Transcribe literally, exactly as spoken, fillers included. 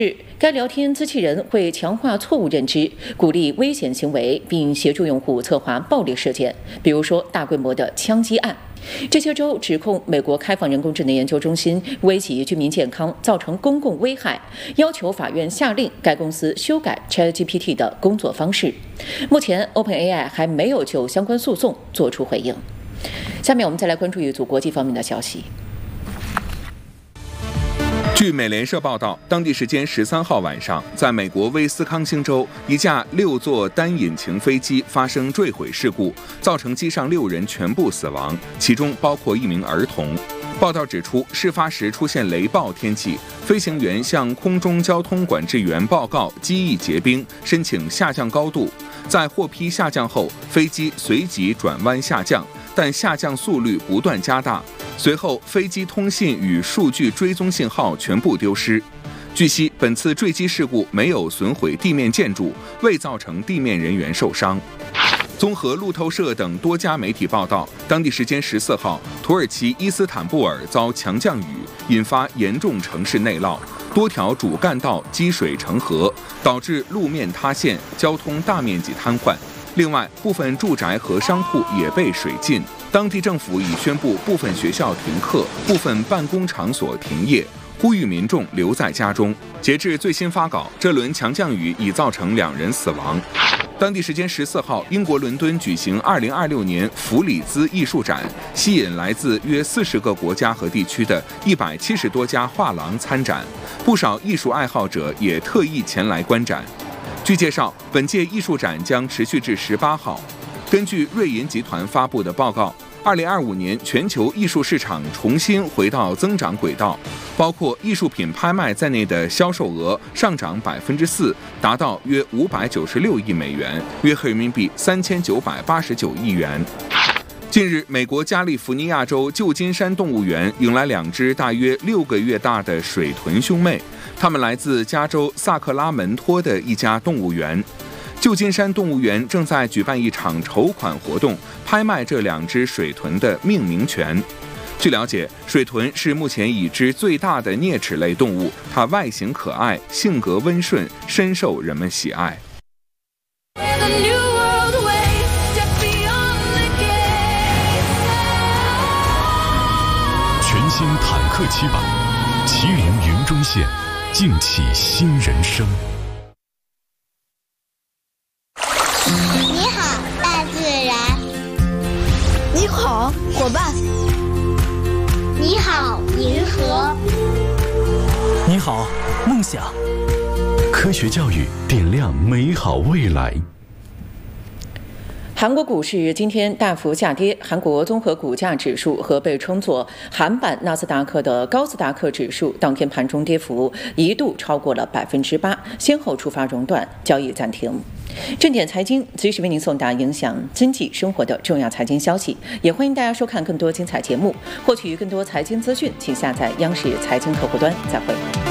该聊天机器人会强化错误认知，鼓励危险行为，并协助用户策划暴力事件，比如说大规模的枪击案。这些州指控美国开放人工智能研究中心危及居民健康，造成公共危害，要求法院下令该公司修改 ChatGPT 的工作方式。目前 OpenAI 还没有就相关诉讼作出回应。下面我们再来关注一组国际方面的消息。 据美联社报道，当地时间十三号晚上，在美国威斯康星州，一架六座单引擎飞机发生坠毁事故，造成机上六人全部死亡，其中包括一名儿童。报道指出，事发时出现雷暴天气，飞行员向空中交通管制员报告机翼结冰，申请下降高度。在获批下降后，飞机随即转弯下降，但下降速率不断加大。随后，飞机通信与数据追踪信号全部丢失。据悉，本次坠机事故没有损毁地面建筑，未造成地面人员受伤。综合路透社等多家媒体报道，当地时间十四号，土耳其伊斯坦布尔遭强降雨，引发严重城市内涝，多条主干道积水成河，导致路面塌陷，交通大面积瘫痪。另外，部分住宅和商铺也被水浸。当地政府已宣布部分学校停课，部分办公场所停业，呼吁民众留在家中。截至最新发稿，这轮强降雨已造成两人死亡。当地时间十四号，英国伦敦举行二零二六年弗里兹艺术展，吸引来自约四十个国家和地区的一百七十多家画廊参展，不少艺术爱好者也特意前来观展。据介绍，本届艺术展将持续至十八号。根据瑞银集团发布的报告，二零二五年全球艺术市场重新回到增长轨道，包括艺术品拍卖在内的销售额上涨百分之四，达到约五百九十六亿美元，约合人民币三千九百八十九亿元。近日，美国加利福尼亚州旧金山动物园迎来两只大约六个月大的水豚兄妹，它们来自加州萨克拉门托的一家动物园。旧金山动物园正在举办一场筹款活动，拍卖这两只水豚的命名权。据了解，水豚是目前已知最大的啮齿类动物，它外形可爱，性格温顺，深受人们喜爱。 全新坦克七百，麒麟云中线，竞起新人生。 你好，大自然。 你好，伙伴。 你好，银河。 你好，梦想。 科学教育点亮美好未来。 韩国股市今天大幅下跌，韩国综合股价指数和被称作韩版纳斯达克的高斯达克指数当天盘中跌幅一度超过了百分之八，先后触发熔断，交易暂停。正点财经及时为您送达影响经济生活的重要财经消息，也欢迎大家收看更多精彩节目，获取更多财经资讯，请下载央视财经客户端。再会。